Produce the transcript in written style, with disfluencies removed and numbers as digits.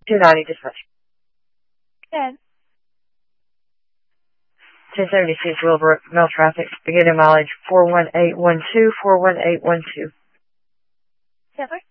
290 dispatch. 10. 1076 Willowbrook, mail traffic, beginning mileage 41812, 41812. Settlers?